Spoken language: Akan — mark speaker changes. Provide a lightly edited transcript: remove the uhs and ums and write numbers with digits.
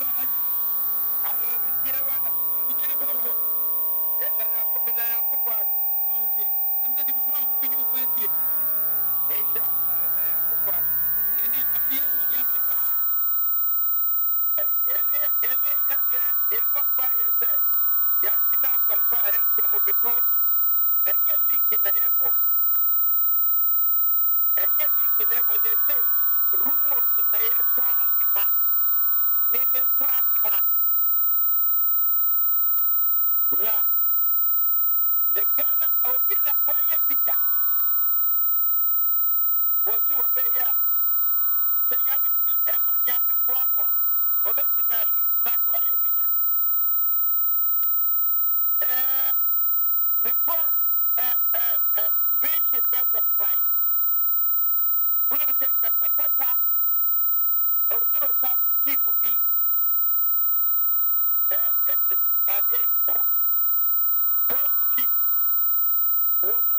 Speaker 1: The Ghana Obina Waye Pita was you obey ya. Say Yami Buanwa, Obeti Mary, Matwaye Pita. Before Vision back on fight, when we say Katakata, Oduro Safu team will be Post Pete.